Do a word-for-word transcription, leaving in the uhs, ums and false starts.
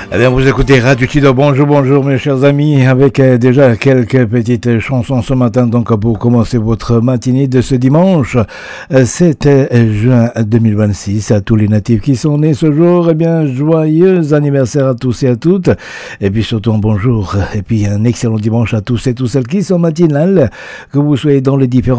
Eh bien, vous écoutez Radio Kido. Bonjour, bonjour, mes chers amis, avec euh, déjà quelques petites chansons ce matin, donc pour commencer votre matinée de ce dimanche, euh, sept juin deux mille vingt-six. À tous les natifs qui sont nés ce jour, eh bien, joyeux anniversaire à tous et à toutes, et puis surtout un bonjour, et puis un excellent dimanche à tous et toutes celles qui sont matinales, que vous soyez dans les différents